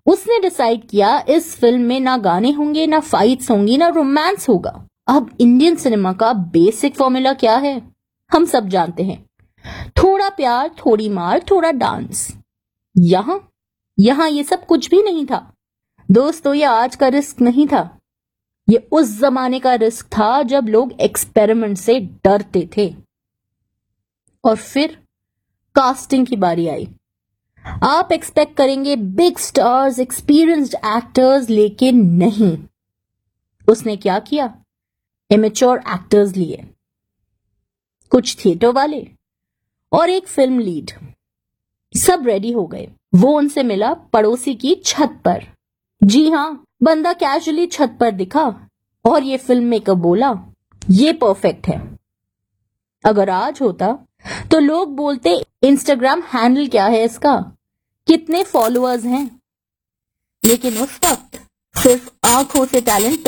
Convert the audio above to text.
उसने डिसाइड किया इस फिल्म में ना गाने होंगे, ना फाइट्स होंगी, ना रोमांस होगा। अब इंडियन सिनेमा का बेसिक फॉर्मूला क्या है हम सब जानते हैं, थोड़ा प्यार, थोड़ी मार, थोड़ा डांस। यहां ये सब कुछ भी नहीं था दोस्तों। ये आज का रिस्क नहीं था, ये उस जमाने का रिस्क था जब लोग एक्सपेरिमेंट से डरते थे। और फिर कास्टिंग की बारी आई। आप एक्सपेक्ट करेंगे बिग स्टार्स, एक्सपीरियंस्ड एक्टर्स, लेकिन नहीं। उसने क्या किया, इमेच्योर एक्टर्स लिए, कुछ थिएटर वाले और एक फिल्म लीड। सब रेडी हो गए। वो उनसे मिला पड़ोसी की छत पर। जी हां, बंदा कैजुअली छत पर दिखा और ये फिल्म मेकर बोला ये परफेक्ट है। अगर आज होता तो लोग बोलते इंस्टाग्राम हैंडल क्या है इसका, कितने फॉलोअर्स हैं। लेकिन उस वक्त सिर्फ आंखों से टैलेंट